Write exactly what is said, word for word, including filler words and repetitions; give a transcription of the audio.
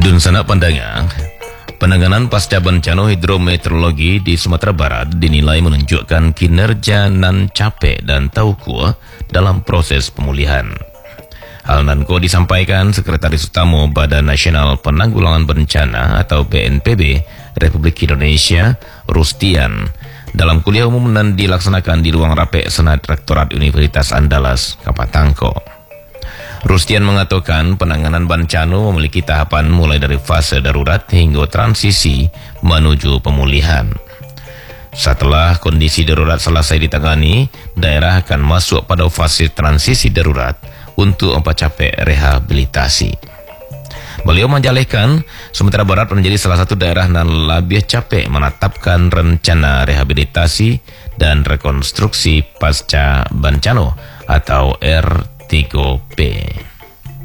Dun sana pandangan, penanganan pasca bencana hidrometeorologi di Sumatera Barat dinilai menunjukkan kinerja nan capek dan tauku dalam proses pemulihan. Hal nanko disampaikan Sekretaris Utama Badan Nasional Penanggulangan Bencana atau B N P B Republik Indonesia, Rustian, dalam kuliah umum yang dilaksanakan di ruang Rape Senat Rektorat Universitas Andalas, Kapatangko. Rustian mengatakan penanganan bencana memiliki tahapan mulai dari fase darurat hingga transisi menuju pemulihan. Setelah kondisi darurat selesai ditangani, daerah akan masuk pada fase transisi darurat untuk mencapai rehabilitasi. Beliau menjelaskan, Sumatera Barat menjadi salah satu daerah yang lebih capek menetapkan rencana rehabilitasi dan rekonstruksi pasca bencana atau R tiga P.